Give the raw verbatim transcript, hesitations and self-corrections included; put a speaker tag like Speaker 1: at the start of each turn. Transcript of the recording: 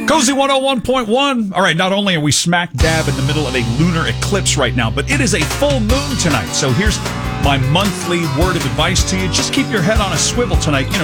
Speaker 1: Cozy one oh one point one. All right, not only are we smack dab in the middle of a lunar eclipse right now, but it is a full moon tonight. So here's my monthly word of advice to you. Just keep your head on a swivel tonight. You know,